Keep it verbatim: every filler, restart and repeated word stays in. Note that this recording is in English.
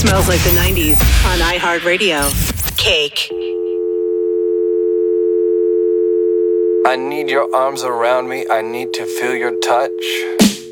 Smells Like the nineties on iHeartRadio. Cake. I need your arms around me. I need to feel your touch.